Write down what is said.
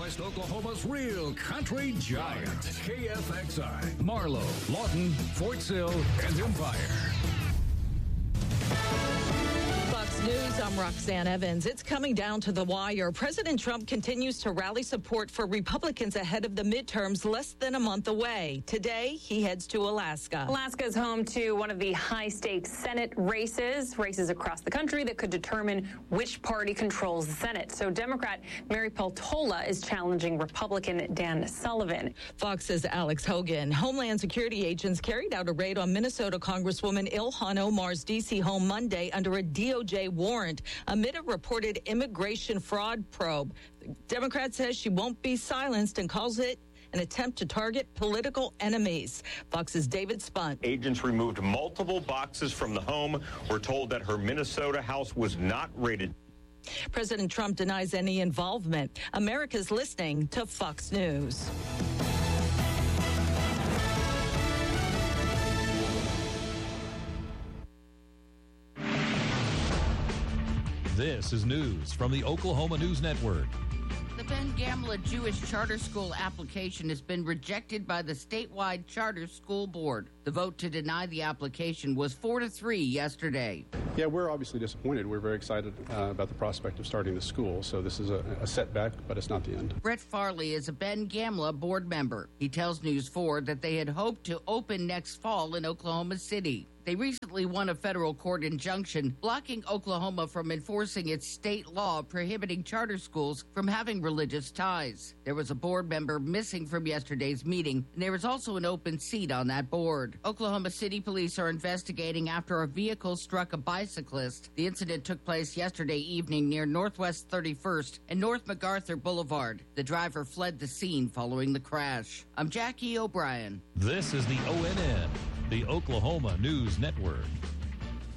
Northwest Oklahoma's real country giant. KFXI, Marlow, Lawton, Fort Sill, and Empire. Fox News, I'm Roxanne Evans. It's coming down to the wire. President Trump continues to rally support for Republicans ahead of the midterms less than a month away. Today, he heads to Alaska. Alaska is home to one of the high-stakes Senate races across the country that could determine which party controls the Senate. So Democrat Mary Peltola is challenging Republican Dan Sullivan. Fox's Alex Hogan. Homeland Security agents carried out a raid on Minnesota Congresswoman Ilhan Omar's D.C. home Monday under a DOJ warrant amid a reported immigration fraud probe. The Democrat says she won't be silenced and calls it an attempt to target political enemies. Fox's David Spunt. Agents removed multiple boxes from the home. We're told that her Minnesota house was not raided. President Trump denies any involvement. America's listening to Fox News. This is news from the Oklahoma News Network. The Ben Gamla Jewish Charter School application has been rejected by the statewide charter school board. The vote to deny the application was 4-3 yesterday. Yeah, we're obviously disappointed. We're very excited about the prospect of starting the school. So this is a setback, but it's not the end. Brett Farley is a Ben Gamla board member. He tells News 4 that they had hoped to open next fall in Oklahoma City. They recently won a federal court injunction blocking Oklahoma from enforcing its state law prohibiting charter schools from having religious ties. There was a board member missing from yesterday's meeting, and there is also an open seat on that board. Oklahoma City police are investigating after a vehicle struck a bicyclist. The incident took place yesterday evening near Northwest 31st and North MacArthur Boulevard. The driver fled the scene following the crash. I'm Jackie O'Brien. This is the ONN, the Oklahoma News Network.